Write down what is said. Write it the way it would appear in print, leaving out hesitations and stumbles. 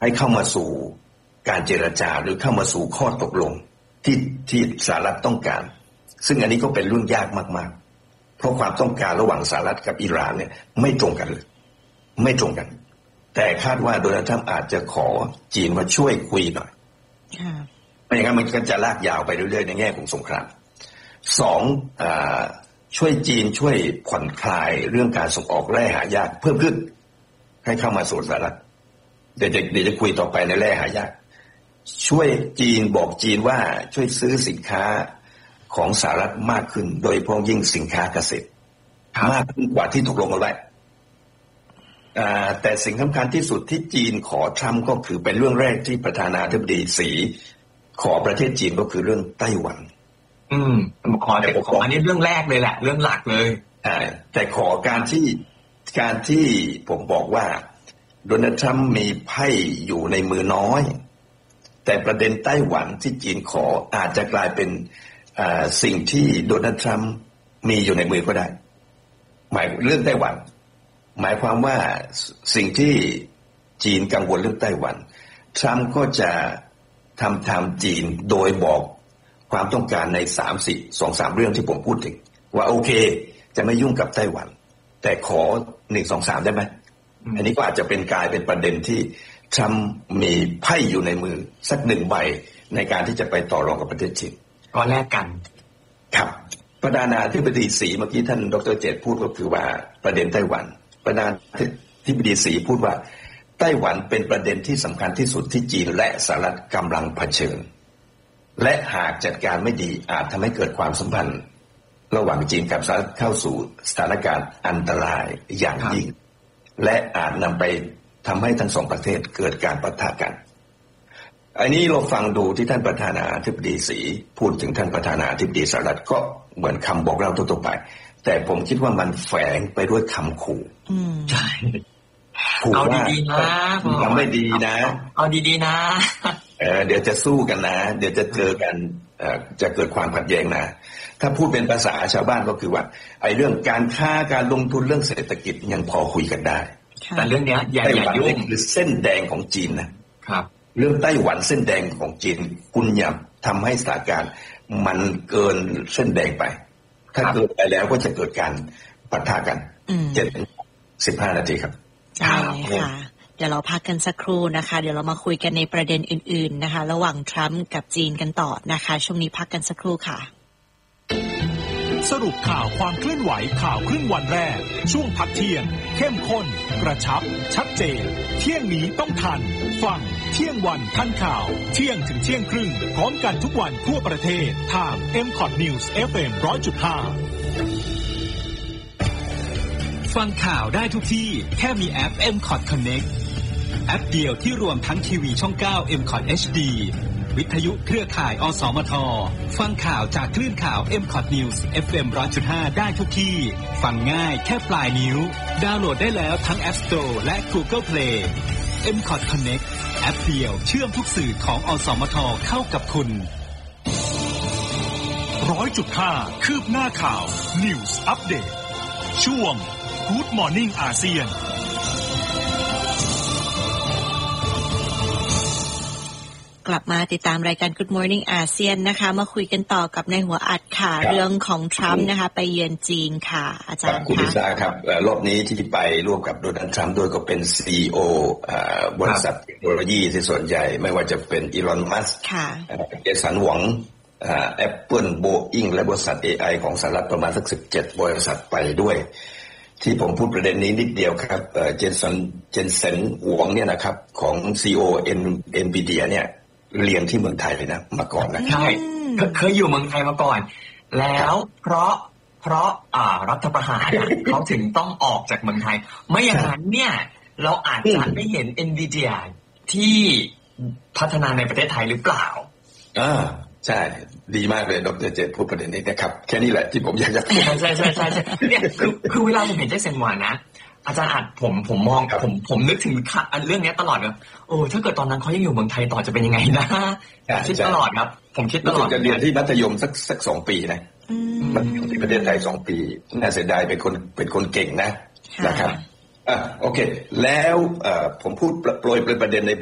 ให้เข้ามาสู่การเจรจาหรือเข้ามาสู่ข้อตกลงที่สหรัฐต้องการซึ่งอันนี้ก็เป็นเรื่องยากมากๆเพราะความต้องการระหว่างสหรัฐกับอิหร่านเนี่ยไม่ตรงกันเลยไม่ตรงกันแต่คาดว่าโดนัลด์ทรัมป์อาจจะขอจีนมาช่วยคุยหน่อยไม่อย่างนั้นมันก็จะลากยาวไปเรื่อยๆในแง่ของสงครามสองช่วยจีนช่วยผ่อนคลายเรื่องการส่งออกแร่หายากเพิ่มขึ้นให้เข้ามาสู่สหรัฐเดี๋ยวจะคุยต่อไปในแร่หายากช่วยจีนบอกจีนว่าช่วยซื้อสินค้าของสหรัฐมากขึ้นโดยเฉพาะยิ่งสินค้าเกษตรมากขึ้นกว่าที่ตกลงกันไว้แต่สิ่งสำคัญที่สุดที่จีนขอทรัมป์ก็คือเป็นเรื่องแรกที่ประธานาธิบดีสีขอประเทศจีนก็คือเรื่องไต้หวันขออันนี้เรื่องแรกเลยแหละเรื่องหลักเลยแต่ขอการที่ผมบอกว่าโดนัลด์ทรัมป์มีไพ่อยู่ในมือน้อยแต่ประเด็นไต้หวันที่จีนขออาจจะกลายเป็นสิ่งที่โดนัลด์ทรัมป์มีอยู่ในมือก็ได้หมายเรื่องไต้หวันหมายความว่าสิ่งที่จีนกังวลเรื่องไต้หวันทรัมป์ก็จะทำจีนโดยบอกความต้องการใน2-3 เรื่องที่ผมพูดถึงว่าโอเคจะไม่ยุ่งกับไต้หวันแต่ขอ1-2-3ได้ไหมอันนี้ก็อาจจะเป็นกลายเป็นประเด็นที่ทรัมป์มีไพ่อยู่ในมือสัก1 ใบในการที่จะไปต่อรองกับประเทศจีนก็แลกกันครับประธานาธิบดีสีเมื่อกี้ท่านดร.เจตพูดก็คือว่าประเด็นไต้หวันประธานาธิบดีสีพูดว่าไต้หวันเป็นประเด็นที่สำคัญที่สุดที่จีนและสหรัฐกำลังเผชิญและหากจัดการไม่ดีอาจทำให้เกิดความสัมพันธ์ระหว่างจีนกับสหรัฐเข้าสู่สถานการณ์อันตรายอย่างยิ่งและอาจนำไปทำให้ทั้งสองประเทศเกิดการปะทะกันอันนี้เราฟังดูที่ท่านประธานาธิบดีสีพูดถึงท่านประธานาธิบดีสหรัฐก็เหมือนคำบอกเล่าทั่วไปแต่ผมคิดว่ามันแฝงไปด้วยคำขู่ใช่เอาดีๆนะทำไม่ดีนะเอาดีๆนะเดี๋ยวจะสู้กันนะเดี๋ยวจะเจอกันจะเกิดความขัดแย้งนะถ้าพูดเป็นภาษาชาวบ้านก็คือว่าไอ้เรื่องการค้าการลงทุนเรื่องเศรษฐกิจยังพอคุยกันได้แต่เรื่องนี้อย่ายุ่งคือเส้นแดงของจีนนะครับเรื่องไต้หวันเส้นแดงของจีนคุณอย่าทำให้สถานการณ์มันเกินเส้นแดงไปถ้าเกิดไปแล้วก็จะเกิดการปะทะกัน7-15 นาทีครับใช่ค่ะเดี๋ยวเราพักกันสักครู่นะคะเดี๋ยวเรามาคุยกันในประเด็นอื่นๆนะคะระหว่างทรัมป์กับจีนกันต่อนะคะช่วงนี้พักกันสักครู่ค่ะสรุปข่าวความเคลื่อนไหวข่าวครึ่งวันแรกช่วงพักเที่ยงเข้มข้นกระชับชัดเจนเที่ยงนี้ต้องทันฟังเที่ยงวันทันข่าวเที่ยงถึงเที่ยงครึ่งพร้อมกันทุกวันทั่วประเทศทาง MCOT News FM 100.5 ฟังข่าวได้ทุกที่แค่มีแอป MCOT Connect แอปเดียวที่รวมทั้งทีวีช่อง9 MCOT HDวิทยุเครือข่ายอสมทฟังข่าวจากคลื่นข่าว MCOT News FM 100.5 ได้ทุกที่ฟังง่ายแค่ปลายนิ้วดาวน์โหลดได้แล้วทั้ง App Store และ Google Play MCOT Connect แอปเดียวเชื่อมทุกสื่อของอสมทเข้ากับคุณ 100.5 คืบหน้าข่าว News Update ช่วง Good Morning อาเซียนกลับมาติดตามรายการ Good Morning อาเซียนนะคะมาคุยกันต่อกับในหัวอัดค่ะเรื่องของทรัมป์นะคะไปเยือนจีนค่ะอาจารย์คุณลิซ่าครับรอบนี้ที่ไปร่วมกับโดนัลด์ทรัมป์โดยก็เป็น CEO บริษัทเทคโนโลยีที่ส่วนใหญ่ไม่ว่าจะเป็นอีลอนมัสก์เจสันหวังApple Boeing และบริษัท AI ของสหรัฐประมาณสัก17บริษัทไปด้วยที่ผมพูดประเด็นนี้นิดเดียวครับเจสันหวังเนี่ยนะครับของ CEO NVIDIA เนี่ยเรียนที่เมืองไทยเลยนะมาก่อนนะใช่เคยอยู่เมืองไทยมาก่อนแล้วเพราะรัฐประหารเขาถึงต้องออกจากเมืองไทยไม่อย่างนั้นเนี่ยเราอาจจะได้เห็น NVIDIA ที่พัฒนาในประเทศไทยหรือเปล่าใช่ดีมากเลยดร.เจตพูดประเด็นนี้นะครับแค่นี้แหละที่ผมอยากจะใช่เนี่ยคือเวลาผมเห็นเจสันหวังนะอาจารย์อาจผมมองผมนึกถึงเรื่องนี้ตลอดเลยถ้าเกิดตอนนั้นเขายังอยู่เมืองไทยต่อจะเป็นยังไงนะคิดตลอดครับผมคิดตลอดจะเรียนที่มัธยมสัก2 ปีนะมันอยู่ที่ประเทศไทย2 ปีน่าเสียดายเป็นคนเก่งนะครับโอเคแล้วผมพูดโปรยเป็นประเด็นใน